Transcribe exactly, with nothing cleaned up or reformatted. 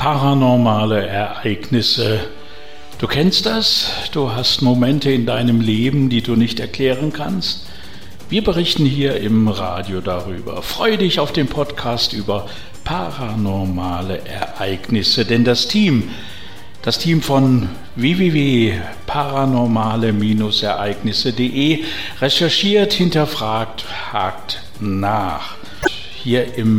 Paranormale Ereignisse. Du kennst das? Du hast Momente in deinem Leben, die du nicht erklären kannst? Wir berichten hier im Radio darüber. Freue dich auf den Podcast über paranormale Ereignisse, denn das Team, das Team von w w w punkt paranormale Ereignisse punkt de recherchiert, hinterfragt, hakt nach. Hier im